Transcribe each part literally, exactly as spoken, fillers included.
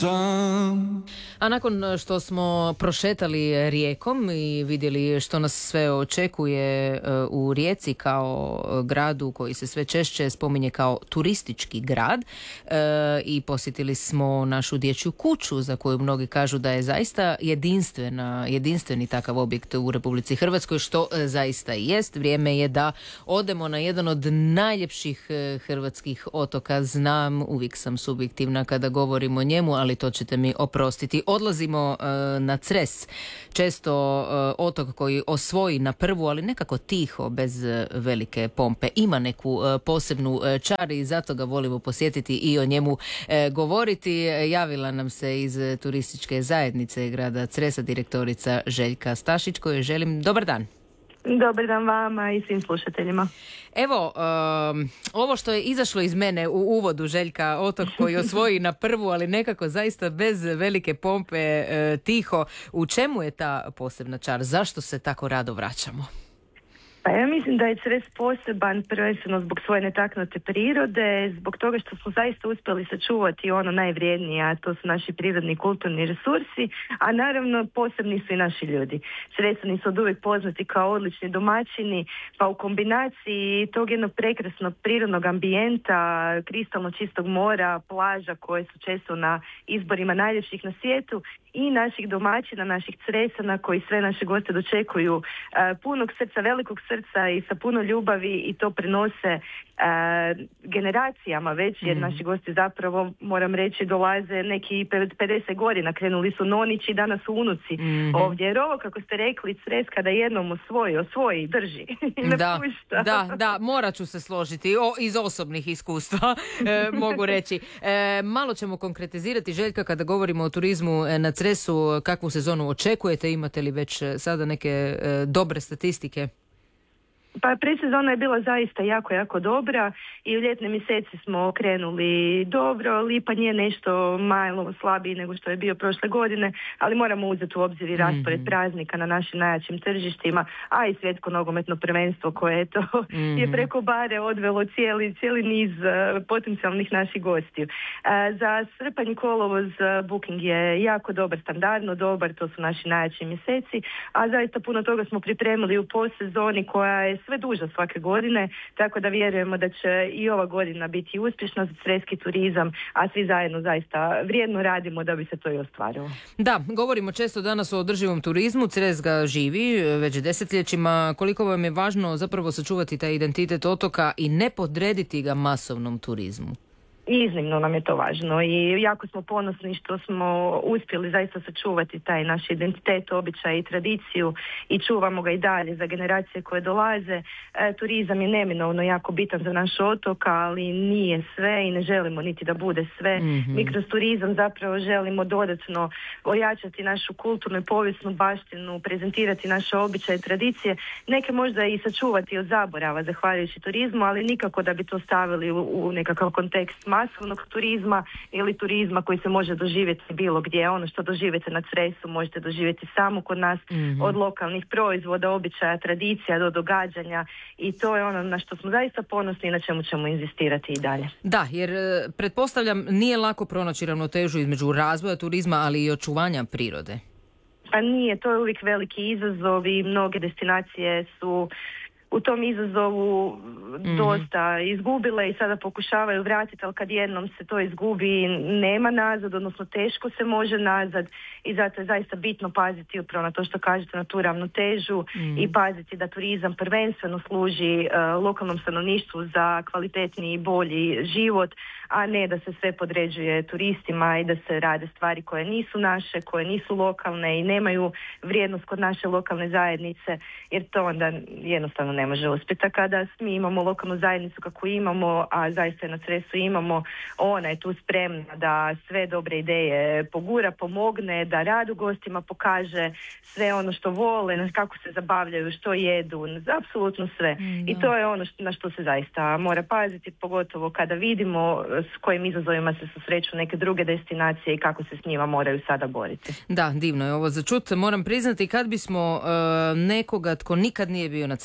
A nakon što smo prošetali Rijekom i vidjeli što nas sve očekuje u Rijeci kao gradu koji se sve češće spominje kao turistički grad i posjetili smo našu dječju kuću za koju mnogi kažu da je zaista jedinstvena, jedinstveni takav objekt u Republici Hrvatskoj, što zaista i jest. Vrijeme je da odemo na jedan od najljepših hrvatskih otoka. Znam, uvijek sam subjektivna kada govorim o njemu, ali to ćete mi oprostiti. Odlazimo uh, na Cres, često uh, otok koji osvoji na prvu, ali nekako tiho, bez uh, velike pompe. Ima neku uh, posebnu uh, čar i zato ga volimo posjetiti i o njemu uh, govoriti. Javila nam se iz uh, turističke zajednice grada Cresa direktorica Željka Stašić, kojoj želim dobar dan. Dobar dan vama i svim slušateljima. Evo, um, ovo što je izašlo iz mene u uvodu, Željka, otok koji osvoji na prvu, ali nekako zaista bez velike pompe, e, tiho. U čemu je ta posebna čar? Zašto se tako rado vraćamo? Pa ja mislim da je Cres poseban prvenstveno zbog svoje netaknute prirode, zbog toga što smo zaista uspjeli sačuvati ono najvrijednije, a to su naši prirodni i kulturni resursi, a naravno posebni su i naši ljudi. Cresani su od uvijek poznati kao odlični domaćini, pa u kombinaciji tog jednog prekrasnog prirodnog ambijenta, kristalno čistog mora, plaža koje su često na izborima najljepših na svijetu i naših domaćina, naših Cresana koji sve naše goste dočekuju uh, punog srca, velikog srca i sa puno ljubavi i to prenose uh, generacijama već, jer mm. naši gosti zapravo, moram reći, dolaze neki pedeset godina, krenuli su nonići i danas su unuci mm-hmm. ovdje. Jer ovo, kako ste rekli, Cres kada jednom osvoji, osvoji, drži. Ne da, pušta. da, da, morat ću se složiti o, iz osobnih iskustva, e, mogu reći. E, malo ćemo konkretizirati, Željka, kada govorimo o turizmu na Cresu, kakvu sezonu očekujete, imate li već sada neke e, dobre statistike? Pa predsezona je bila zaista jako, jako dobra i u ljetne mjeseci smo krenuli dobro. Lipanj je nešto malo slabiji nego što je bio prošle godine, ali moramo uzeti u obzir i raspored mm-hmm. praznika na našim najjačim tržištima, a i svjetsko nogometno prvenstvo koje je to mm-hmm. je preko bare odvelo cijeli, cijeli niz uh, potencijalnih naših gostiju. Uh, za srpanj i kolovoz uh, booking je jako dobar, standardno dobar, to su naši najjači mjeseci, a zaista puno toga smo pripremili u postsezoni koja je sve duža svake godine, tako da vjerujemo da će i ova godina biti uspješna za creski turizam, a svi zajedno zaista vrijedno radimo da bi se to i ostvarilo. Da, govorimo često danas o održivom turizmu, Cres ga živi već desetljećima. Koliko vam je važno zapravo sačuvati taj identitet otoka i ne podrediti ga masovnom turizmu? Iznimno nam je to važno i jako smo ponosni što smo uspjeli zaista sačuvati taj naš identitet, običaj i tradiciju i čuvamo ga i dalje za generacije koje dolaze. E, turizam je neminovno jako bitan za naš otok, ali nije sve i ne želimo niti da bude sve. Mm-hmm. Mi kroz turizam zapravo želimo dodatno ojačati našu kulturnu i povijesnu baštinu, prezentirati naše običaje i tradicije, neke možda i sačuvati od zaborava zahvaljujući turizmu, ali nikako da bi to stavili u, u nekakav kontekst masovnog turizma ili turizma koji se može doživjeti bilo gdje. Ono što doživite na Cresu možete doživjeti samo kod nas, mm-hmm. od lokalnih proizvoda, običaja, tradicija do događanja i to je ono na što smo zaista ponosni i na čemu ćemo inzistirati i dalje. Da, jer pretpostavljam nije lako pronaći ravnotežu između razvoja turizma, ali i očuvanja prirode. Pa nije, to je uvijek veliki izazov i mnoge destinacije su u tom izazovu mm-hmm. dosta izgubile i sada pokušavaju vratiti, ali kad jednom se to izgubi nema nazad, odnosno teško se može nazad i zato je zaista bitno paziti upravo na to što kažete, na tu ravnotežu mm-hmm. i paziti da turizam prvenstveno služi uh, lokalnom stanovništvu za kvalitetniji i bolji život, a ne da se sve podređuje turistima i da se rade stvari koje nisu naše, koje nisu lokalne i nemaju vrijednost kod naše lokalne zajednice, jer to onda jednostavno ne može uspjeti. Kada mi imamo lokalnu zajednicu kako imamo, a zaista na Cresu imamo, ona je tu spremna da sve dobre ideje pogura, pomogne, da radu gostima pokaže sve ono što vole, kako se zabavljaju, što jedu, apsolutno sve. Mm, I to je ono što, na što se zaista mora paziti, pogotovo kada vidimo s kojim izazovima se susreću neke druge destinacije i kako se s njima moraju sada boriti. Da, divno je ovo za čut. Moram priznati, kad bismo uh, nekoga tko nikad nije bio na Cresu, Željka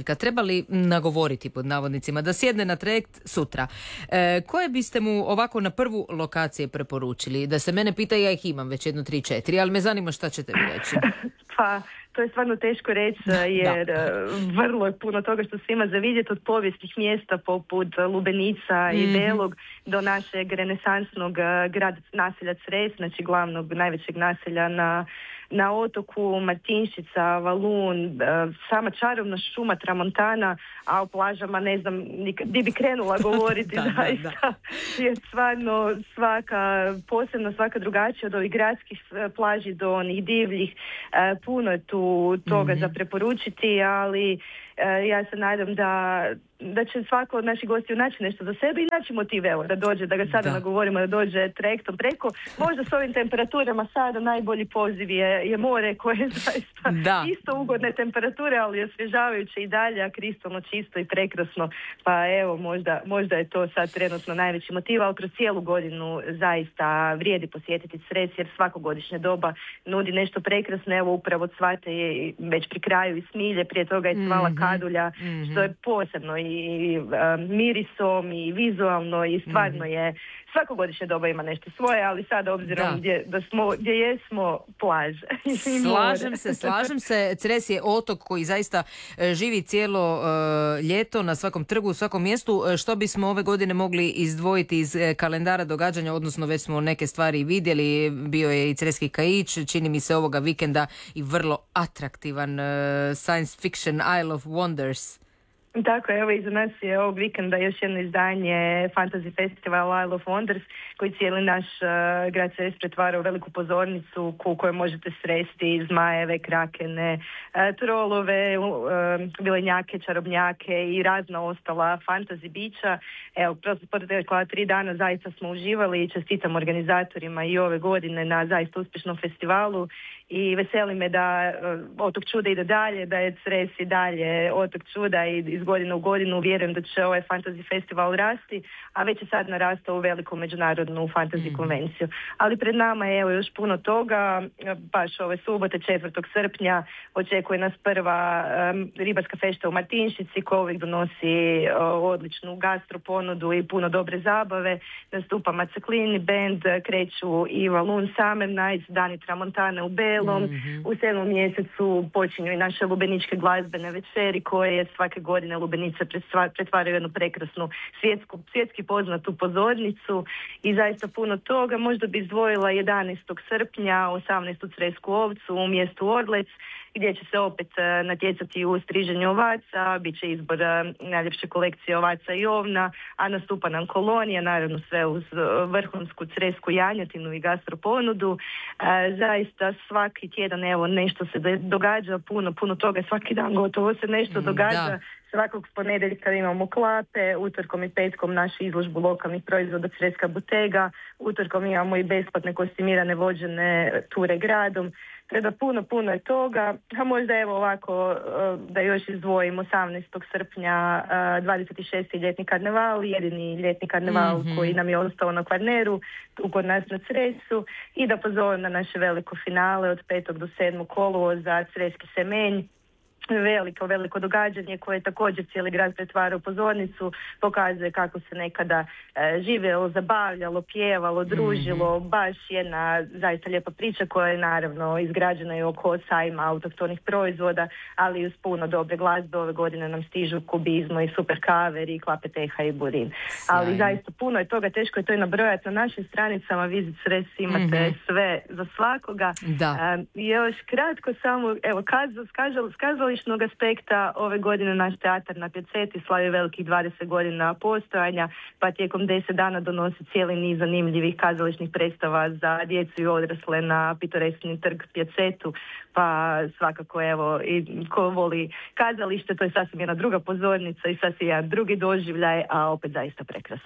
Nedeljka trebali nagovoriti pod navodnicima da sjedne na trajekt sutra, e, koje biste mu ovako na prvu lokacije preporučili? Da se mene pita, ja ih imam već jedno, tri, četiri, ali me zanima šta ćete vi reći. Pa, to je stvarno teško reći jer da. vrlo je puno toga što se ima za vidjeti, od povijesnih mjesta poput Lubenica i mm-hmm. Belog do našeg renesansnog grada naselja Cres, znači glavnog najvećeg naselja na na otoku, Martinščica, Valun, sama čarobna šuma Tramontana, a o plažama ne znam gdje bi krenula govoriti. da, zaista da, da. Je stvarno svaka, posebno svaka drugačija, od ovih gradskih plaži do onih divljih. Puno je tu toga mm-hmm. za preporučiti, ali ja se nadam da da će svako od naših gostiju naći nešto za sebe i naći motiv, evo, da dođe, da ga sada da. nagovorimo, da dođe trajektom preko. Možda s ovim temperaturama sada najbolji poziv je, je more koje je zaista da. isto ugodne temperature, ali je osvježavajuće i dalje, a kristalno čisto i prekrasno. Pa evo, možda, možda je to sad trenutno najveći motiv, ali kroz cijelu godinu zaista vrijedi posjetiti Cres, jer svakogodišnje doba nudi nešto prekrasno. Evo, upravo cvate je već pri kraju i Smilje, prije toga je cvala mm-hmm. Kadulja, mm-hmm. što je posebno i i uh, mirisom i vizualno i stvarno je, svakogodišnje doba ima nešto svoje, ali sada obzirom da. Gdje, da smo, gdje jesmo plaže. Slažem se, slažem se. Cres je otok koji zaista živi cijelo uh, ljeto na svakom trgu, u svakom mjestu. Što bismo ove godine mogli izdvojiti iz kalendara događanja, odnosno već smo neke stvari vidjeli, bio je i Creski kaić, čini mi se ovoga vikenda i vrlo atraktivan uh, science fiction Isle of Wonders. Tako, evo iza nas je ovog vikenda još jedno izdanje Fantasy Festival Isle of Wonders, koji cijeli naš uh, grad Cres pretvara u veliku pozornicu u kojoj možete sresti zmajeve, krakene, uh, trolove, uh, vilenjake, čarobnjake i razna ostala fantasy bića. Evo, protekla tri dana zaista smo uživali i čestitam organizatorima i ove godine na zaista uspješnom festivalu. I veseli me da uh, otok čuda ide dalje, da je Cres i dalje otok čuda i iz godine u godinu vjerujem da će ovaj fantasy festival rasti, a već je sad narastao u veliku međunarodnu fantasy mm. konvenciju. Ali pred nama je evo još puno toga, baš ove subote četvrtog srpnja očekuje nas prva um, ribarska fešta u Martinščici koja uvijek donosi uh, odličnu gastro ponudu i puno dobre zabave. Nastupa Macaklini band, kreću i Valun Summer Nights, Dani Tramontane u Belom. Mm-hmm. U sedmom mjesecu počinju i naše lubeničke glazbene večeri koje svake godine Lubenice pretvaraju jednu prekrasnu svjetsku, svjetski poznatu pozornicu i zaista puno toga. Možda bi izdvojila jedanaestog srpnja osamnaestu Cresku ovcu u mjestu Orlec, gdje će se opet uh, natjecati u striženju ovaca, bit će izbor uh, najljepše kolekcije ovaca i ovna, a nastupa nam kolonija, naravno sve uz uh, vrhunsku cresku janjetinu i gastroponudu. Uh, zaista svaki tjedan evo nešto se događa, puno, puno toga, svaki dan gotovo se nešto mm, događa. Da. Svakog ponedjeljka imamo klape, utorkom i petkom našu izložbu lokalnih proizvoda Creska butega, utorkom imamo i besplatne kostimirane vođene ture gradom. Treba puno, puno je toga, a možda evo ovako da još izdvojim osamnaestog srpnja dvadeset šesti ljetni karneval, jedini ljetni karneval mm-hmm. koji nam je ostao na Kvarneru, tu kod nas na Cresu, i da pozovem na naše veliko finale od petog do sedmog kolovoza Creski semenj. Veliko, veliko događanje koje također cijeli grad pretvara u pozornicu, pokazuje kako se nekada e, živjelo, zabavljalo, pjevalo, družilo, mm-hmm. baš jedna zaista lijepa priča koja je naravno izgrađena i oko sajma autohtonih proizvoda, ali i uz puno dobre glazbe. Ove godine nam stižu Kubizmo i Super Kaver i Klape Teha i Burin. Sjajno. Ali zaista puno je toga, teško je to i nabrojati. Na našim stranicama Visit Cres imate mm-hmm. sve za svakoga. Da. E, još kratko samo, evo, kaz, skazali, skazali aspekta ove godine naš teatar na Pjeceti slavi velikih dvadeset godina postojanja, pa tijekom deset dana donosi cijeli niz zanimljivih kazališnih predstava za djecu i odrasle na pitoreskni trg Pjecetu, pa svakako evo i ko voli kazalište, to je sasvim jedna druga pozornica i sasvim jedan drugi doživljaj, a opet zaista prekrasan.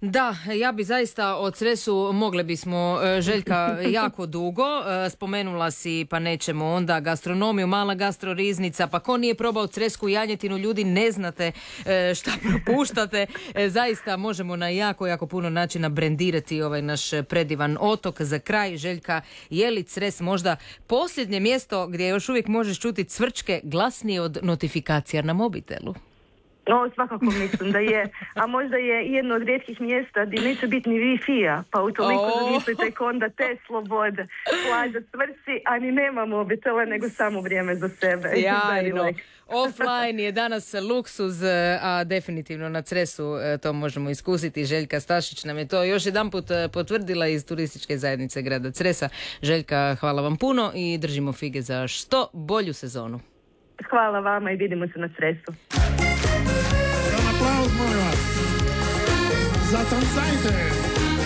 Da, ja bi zaista o Cresu mogli bismo, Željka, jako dugo. Spomenula si, pa nećemo onda, gastronomiju, mala gastroriznica, pa ko nije probao cresku janjetinu, ljudi, ne znate šta propuštate. Zaista možemo na jako, jako puno načina brendirati ovaj naš predivan otok. Za kraj, Željka, je li Cres možda posljednje mjesto gdje još uvijek možeš čuti cvrčke glasnije od notifikacija na mobitelu? No, svakako mislim da je, a možda je jedno od rijetkih mjesta gdje neće biti ni Wi-Fi-a, pa utoliko oh. zamislite onda te slobode, plaža cvrci, a ni nema mobitela, nego samo vrijeme za sebe. Sjajno. Offline je danas luksuz, a definitivno na Cresu to možemo iskusiti. Željka Stašić nam je to još jedan put potvrdila iz turističke zajednice grada Cresa. Željka, hvala vam puno i držimo fige za što bolju sezonu. Hvala vama i vidimo se na Cresu. Aplauz, molim vas. Za Tancajte.